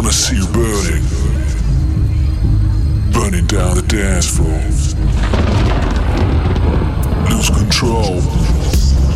wanna see you burning, burning down the dance floor.